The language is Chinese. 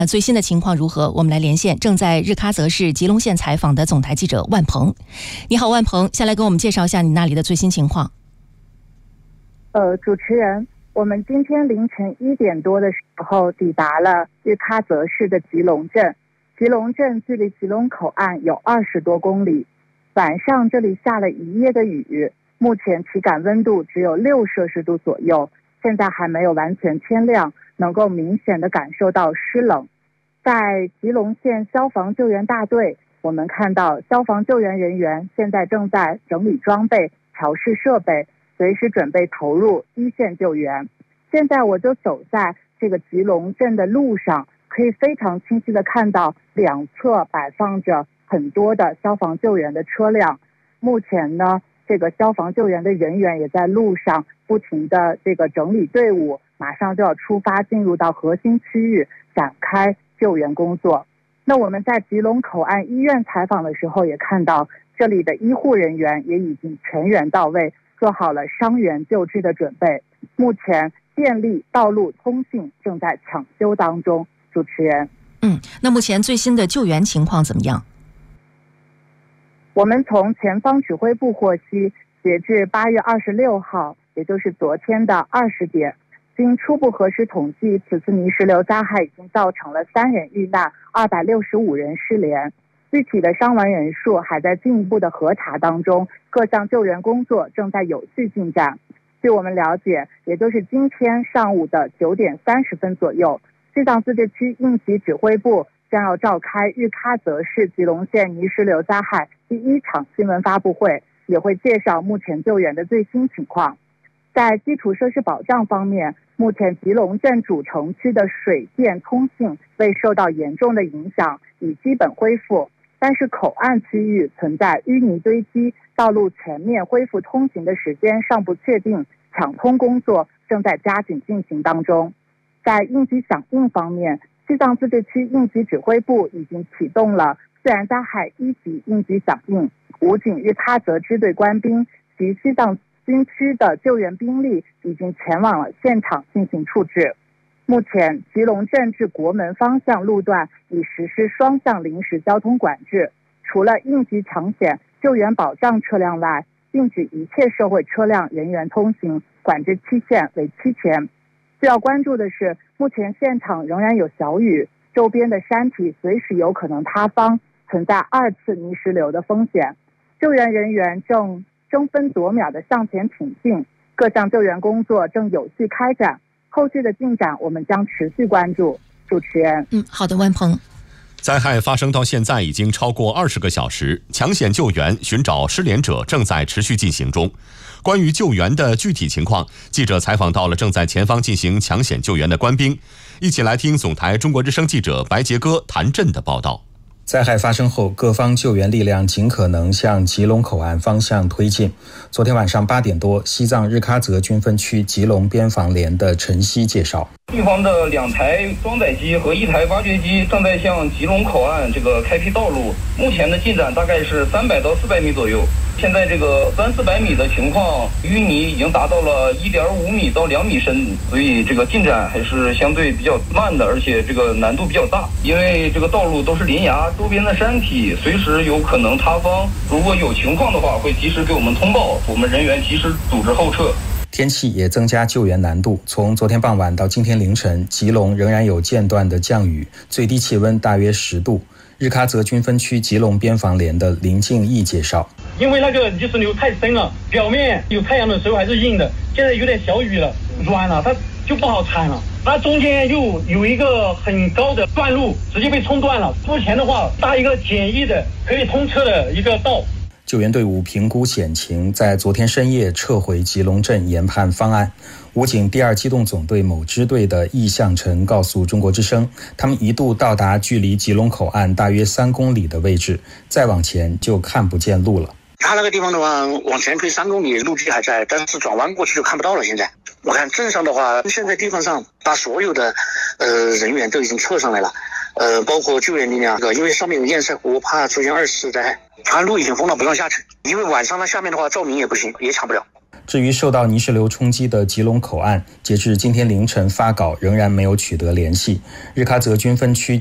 最新的情况如何？我们来连线正在日喀则市吉隆县采访的总台记者万鹏。你好，万鹏，先来给我们介绍一下你那里的最新情况。 主持人，我们今天凌晨1点多的时候抵达了日喀则市的吉隆镇。吉隆镇距离吉隆口岸有20多公里。晚上这里下了一夜的雨，目前体感温度只有6摄氏度左右，现在还没有完全天亮，能够明显的感受到湿冷。在吉隆县消防救援大队，我们看到消防救援人员现在正在整理装备、调试设备，随时准备投入一线救援。现在我就走在这个吉隆镇的路上，可以非常清晰的看到两侧摆放着很多的消防救援的车辆。目前呢，这个消防救援的人员也在路上不停的这个整理队伍，马上就要出发进入到核心区域展开救援工作。那我们在吉隆口岸医院采访的时候也看到，这里的医护人员也已经全员到位，做好了伤员救治的准备。目前电力、道路通信正在抢修当中。主持人， 那目前最新的救援情况怎么样？ 我们从前方指挥部获悉，截至8月26号，也就是昨天的20点，经初步核实统计，此次泥石流灾害已经造成了3人遇难，265人失联。具体的伤亡人数还在进一步的核查当中，各项救援工作正在有序进展。据我们了解，也就是今天上午的9点30分左右，西藏自治区应急指挥部将要召开日喀则市吉隆县泥石流灾害第1场新闻发布会，也会介绍目前救援的最新情况。在基础设施保障方面，目前吉隆镇主城区的水电通信未受到严重的影响，已基本恢复，但是口岸区域存在淤泥堆积，道路全面恢复通行的时间尚不确定，抢通工作正在加紧进行当中。在应急响应方面，西藏自治区应急指挥部已经启动了自然灾害1级应急响应，武警日喀则支队官兵及西藏军区的救援兵力已经前往了现场进行处置。目前吉隆镇至国门方向路段已实施双向临时交通管制，除了应急抢险、救援保障车辆外，禁止一切社会车辆人员通行，管制期限为7天。需要关注的是，目前现场仍然有小雨，周边的山体随时有可能塌方，存在2次泥石流的风险。救援人员正争分夺秒地向前挺进，各项救援工作正有序开展，后续的进展我们将持续关注。主持人， 好的，万鹏。 灾害发生到现在已经超过20个小时，抢险救援、寻找失联者正在持续进行中。关于救援的具体情况，记者采访到了正在前方进行抢险救援的官兵，一起来听总台中国之声记者白杰哥谭震的报道。 灾害发生后，各方救援力量尽可能向吉隆口岸方向推进。昨天晚上8点多，西藏日喀则军分区吉隆边防连的陈曦介绍， 地方的2台装载机和1台挖掘机正在向吉隆口岸开辟道路，目前的进展大概是300到400米左右。现在300-400米的情况，淤泥已经达到了1.5米到2米深，所以进展还是相对比较慢的，而且难度比较大。因为道路都是林崖，周边的山体随时有可能塌方，如果有情况的话，会及时给我们通报，我们人员及时组织后撤。 天气也增加救援难度，从昨天傍晚到今天凌晨，吉隆仍然有间断的降雨，最低气温大约10度。日喀则军分区吉隆边防连的林敬义介绍， 因为泥石流太深了，表面有太阳的时候还是硬的，现在有点小雨了，软了，它就不好铲了。它中间又有一个很高的断路，直接被冲断了。目前的话，搭一个简易的可以通车的一个道。 救援队伍评估险情，在昨天深夜撤回吉隆镇研判方案。武警第2机动总队某支队的易向晨告诉中国之声，他们一度到达距离吉隆口岸大约3公里的位置，再往前就看不见路了。 他那个地方的话，往前推3公里，路基还在，但是转弯过去就看不到了。现在我看镇上的话，现在地方上把所有的人员都已经撤上来了，包括救援力量，因为上面有堰塞湖，怕出现2次灾害，它路已经封了，不让下沉。因为晚上呢，下面的话照明也不行，也抢不了。 至于受到泥石流冲击的吉隆口岸，截至今天凌晨发稿仍然没有取得联系。日喀则军分区